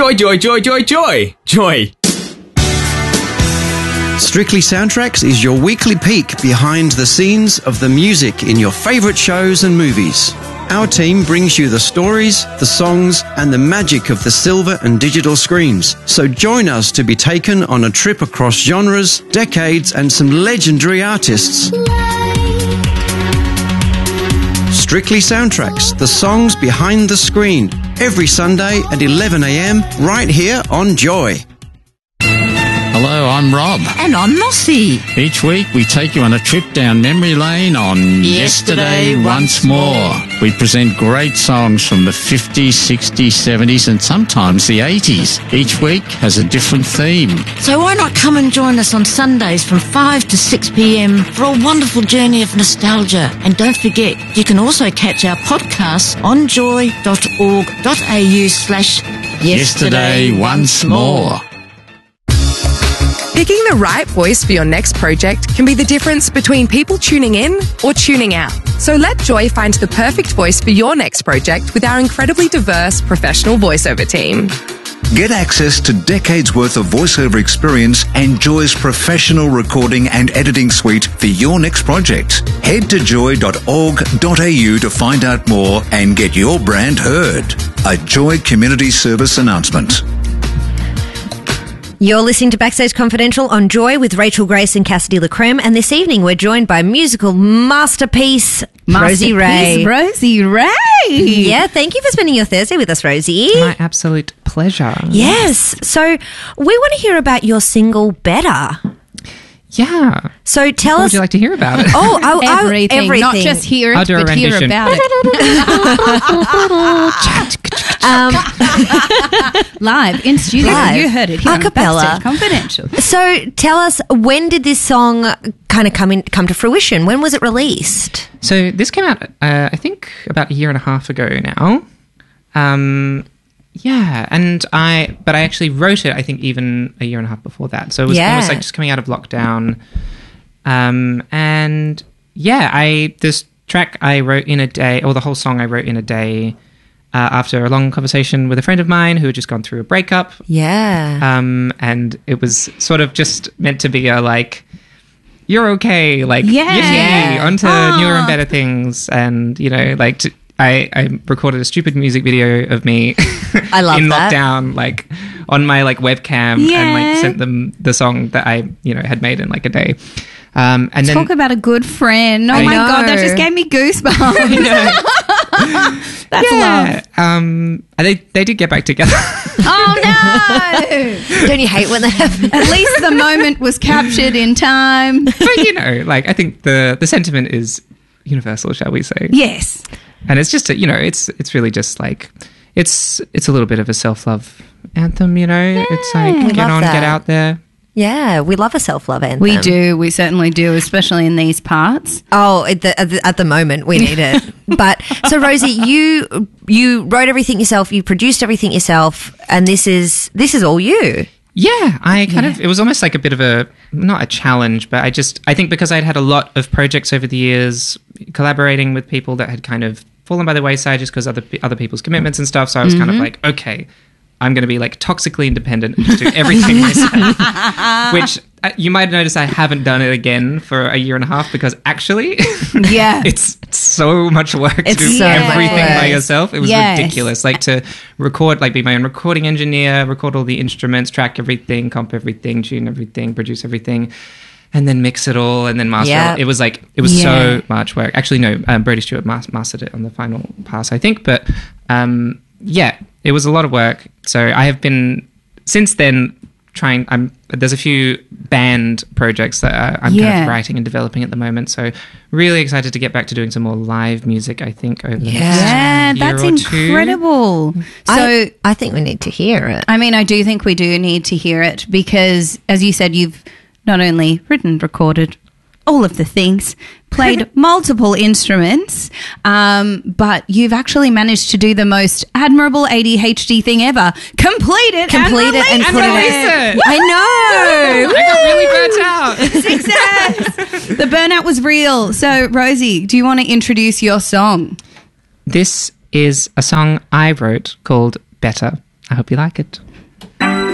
Joy, joy, joy, joy, joy, joy. Strictly Soundtracks is your weekly peek behind the scenes of the music in your favourite shows and movies. Our team brings you the stories, the songs, and the magic of the silver and digital screens. So join us to be taken on a trip across genres, decades, and some legendary artists. Strictly Soundtracks, the songs behind the screen. Every Sunday at 11 a.m, right here on Joy. Hello, I'm Rob. And I'm Mossy. Each week we take you on a trip down memory lane on Yesterday Once More. We present great songs from the 50s, 60s, 70s and sometimes the 80s. Each week has a different theme. So why not come and join us on Sundays from 5 to 6 p.m. for a wonderful journey of nostalgia. And don't forget, you can also catch our podcasts on joy.org.au/Yesterday Once More. Picking the right voice for your next project can be the difference between people tuning in or tuning out. So let Joy find the perfect voice for your next project with our incredibly diverse professional voiceover team. Get access to decades worth of voiceover experience and Joy's professional recording and editing suite for your next project. Head to joy.org.au to find out more and get your brand heard. A Joy Community Service announcement. You're listening to Backstage Confidential on Joy with Rachel Grace and Cassidy LaCreme, and this evening we're joined by musical masterpiece Rosie Ray. Rosie Ray! Yeah, thank you for spending your Thursday with us, Rosie. My absolute pleasure. Yes. So we want to hear about your single, Better. Yeah. So tell what us. Would you like to hear about it? Everything. Not just hear it, but hear about it. Live in studio. Live. You heard it here on Acapella. Backstage Confidential. So tell us, when did this song kind of come to fruition? When was it released? So this came out, I think, about a year and a half ago now. Yeah, but I actually wrote it, I think, even a year and a half before that. So it was almost like just coming out of lockdown. And yeah, this track I wrote in a day, or the whole song I wrote in a day, after a long conversation with a friend of mine who had just gone through a breakup. Yeah. And it was sort of just meant to be a like, you're okay, like, yippee, onto newer and better things. And, you know, like, I recorded a stupid music video of me I love in that. lockdown, like on my like webcam, and like sent them the song that I, you know, had made in like a day. And then talk about a good friend. Oh my God, that just gave me goosebumps. That's love. And they did get back together. Oh no! Don't you hate when that happens? At least the moment was captured in time. But you know, like I think the sentiment is universal, shall we say? Yes. And it's just, you know, it's really just like, it's a little bit of a self-love anthem, you know? Yeah, it's like, get on, get out there. Yeah, we love a self-love anthem. We do. We certainly do, especially in these parts. Oh, at the moment, we need it. But, so Rosie, you wrote everything yourself, you produced everything yourself, and this is all you. Yeah, it was almost like a bit of not a challenge, but I think because I'd had a lot of projects over the years, collaborating with people that had kind of fallen by the wayside just because other people's commitments and stuff. So I was kind of like, okay, I'm going to be like toxically independent and just do everything myself. Which you might notice I haven't done it again for a year and a half because actually, it's so much work to do everything by yourself. It was ridiculous. Like to record, like be my own recording engineer, record all the instruments, track everything, comp everything, tune everything, produce everything. And then mix it all and then master it. It was like, it was so much work. Actually, no, Brody Stewart mastered it on the final pass, I think. But it was a lot of work. So I have been, since then, there's a few band projects that I'm kind of writing and developing at the moment. So really excited to get back to doing some more live music, I think, over the next year that's or incredible. two. So I think we need to hear it. I mean, I do think we do need to hear it because, as you said, you've not only written, recorded, all of the things, played multiple instruments, but you've actually managed to do the most admirable ADHD thing ever. Complete it and put it. I know. I got really burnt out. Success. The burnout was real. So, Rosie, do you want to introduce your song? This is a song I wrote called Better. I hope you like it.